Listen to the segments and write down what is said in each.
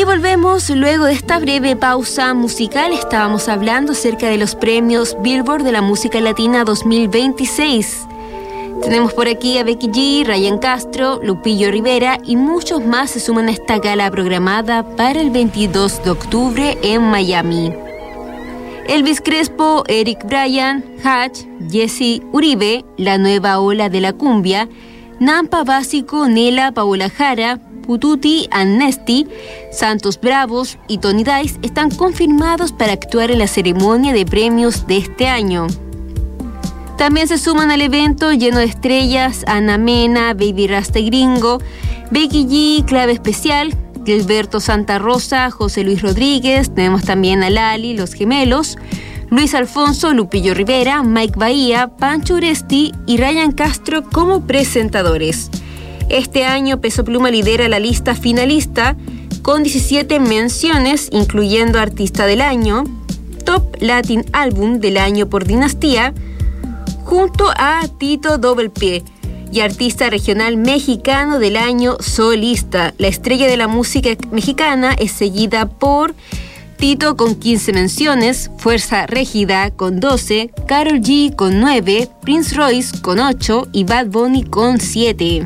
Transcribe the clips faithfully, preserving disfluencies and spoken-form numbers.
Y volvemos luego de esta breve pausa musical. Estábamos hablando acerca de los premios Billboard de la música latina dos mil veintiséis. Tenemos por aquí a Becky G, Ryan Castro, Lupillo Rivera y muchos más se suman a esta gala programada para el veintidós de octubre en Miami. Elvis Crespo, Eric Bryan, Hatch, Jesse Uribe, La Nueva Ola de la Cumbia, Nampa Básico, Nela, Paola Jara, Pututi, Amnesty, Santos Bravos y Tony Dice están confirmados para actuar en la ceremonia de premios de este año. También se suman al evento lleno de estrellas Ana Mena, Baby Rasta y Gringo, Becky G, Clave Especial, Gilberto Santa Rosa, José Luis Rodríguez, tenemos también a Lali, Los Gemelos, Luis Alfonso, Lupillo Rivera, Mike Bahía, Pancho Uresti y Ryan Castro como presentadores. Este año Peso Pluma lidera la lista finalista con diecisiete menciones, incluyendo Artista del Año, Top Latin Album del Año por Dinastía, junto a Tito Doble P, y Artista Regional Mexicano del Año Solista. La estrella de la música mexicana es seguida por Tito con quince menciones, Fuerza Régida con doce, Karol G con nueve, Prince Royce con ocho y Bad Bunny con siete.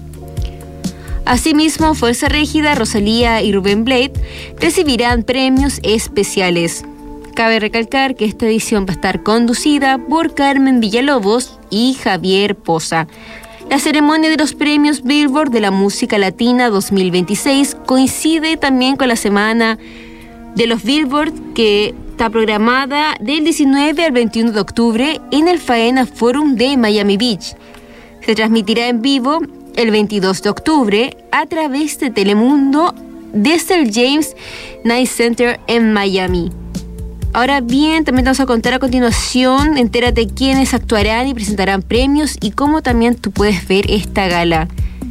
Asimismo, Fuerza Régida, Rosalía y Rubén Blade recibirán premios especiales. Cabe recalcar que esta edición va a estar conducida por Carmen Villalobos y Javier Poza. La ceremonia de los premios Billboard de la música latina dos mil veintiséis coincide también con la semana de los Billboard, que está programada del diecinueve al veintiuno de octubre en el Faena Forum de Miami Beach. Se transmitirá en vivo el veintidós de octubre a través de Telemundo desde el James Knight Center en Miami. Ahora bien, también te vamos a contar a continuación, entérate quiénes actuarán y presentarán premios y cómo también tú puedes ver esta gala.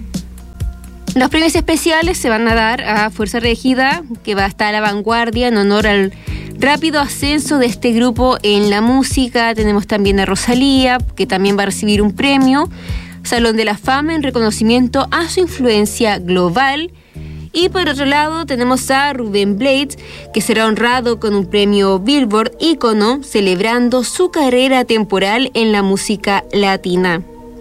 Los premios especiales se van a dar a Fuerza Régida, que va a estar a la vanguardia en honor al rápido ascenso de este grupo en la música. Tenemos también a Rosalía, que también va a recibir un premio Salón de la Fama en reconocimiento a su influencia global. Y por otro lado tenemos a Rubén Blades, que será honrado con un premio Billboard ícono, celebrando su carrera temporal en la música latina.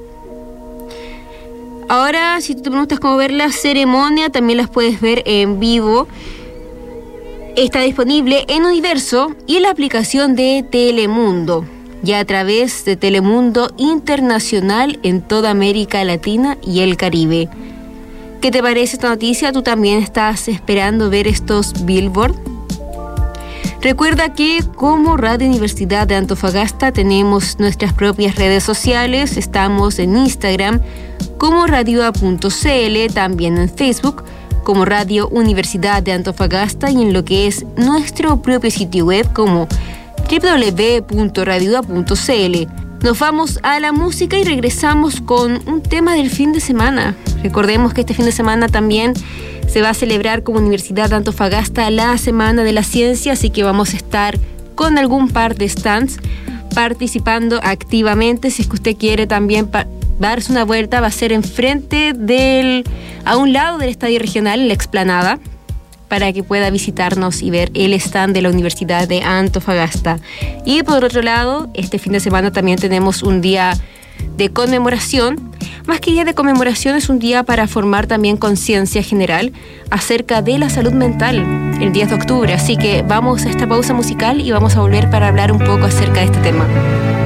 Ahora, si tú te preguntas cómo ver la ceremonia, también las puedes ver en vivo. Está disponible en Universo y en la aplicación de Telemundo, ya a través de Telemundo Internacional en toda América Latina y el Caribe. ¿Qué te parece esta noticia? ¿Tú también estás esperando ver estos Billboard? Recuerda que como Radio Universidad de Antofagasta tenemos nuestras propias redes sociales. Estamos en Instagram como radioa punto cl, también en Facebook como Radio Universidad de Antofagasta y en lo que es nuestro propio sitio web como doble u doble u doble u punto radioa punto cl. Nos vamos a la música y regresamos con un tema del fin de semana. Recordemos que este fin de semana también se va a celebrar como Universidad de Antofagasta la Semana de la Ciencia, así que vamos a estar con algún par de stands participando activamente. Si es que usted quiere también pa- darse una vuelta, va a ser enfrente del, a un lado del Estadio Regional, en la explanada, para que pueda visitarnos y ver el stand de la Universidad de Antofagasta. Y por otro lado, este fin de semana también tenemos un día de conmemoración. Más que día de conmemoración, es un día para formar también conciencia general acerca de la salud mental, el diez de octubre. Así que vamos a esta pausa musical y vamos a volver para hablar un poco acerca de este tema.